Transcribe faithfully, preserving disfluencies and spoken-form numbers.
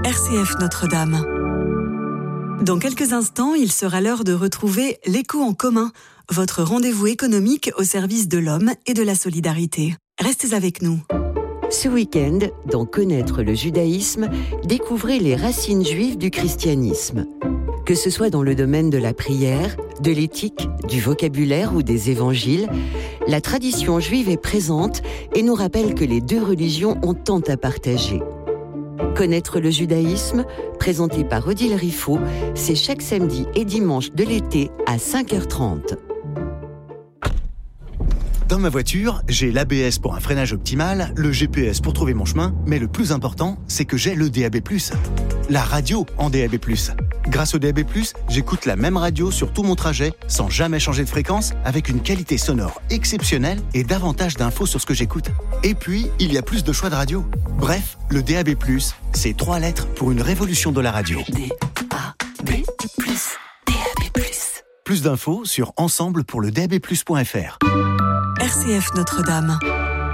R C F Notre-Dame. Dans quelques instants, il sera l'heure de retrouver l'Écho en commun, votre rendez-vous économique au service de l'homme et de la solidarité. Restez avec nous. Ce week-end, dans Connaître le judaïsme, découvrez les racines juives du christianisme. Que ce soit dans le domaine de la prière, de l'éthique, du vocabulaire ou des évangiles, la tradition juive est présente et nous rappelle que les deux religions ont tant à partager. Connaître le judaïsme, présenté par Odile Riffaut, c'est chaque samedi et dimanche de l'été à cinq heures trente. Dans ma voiture, j'ai l'A B S pour un freinage optimal, le G P S pour trouver mon chemin, mais le plus important, c'est que j'ai le D A B plus. La radio en D A B plus. Grâce au D A B plus, j'écoute la même radio sur tout mon trajet, sans jamais changer de fréquence, avec une qualité sonore exceptionnelle et davantage d'infos sur ce que j'écoute. Et puis, il y a plus de choix de radio. Bref, le D A B plus, c'est trois lettres pour une révolution de la radio. D A B plus, D A B plus. Plus d'infos sur ensemble pour le D A B plus point F R. R C F Notre-Dame.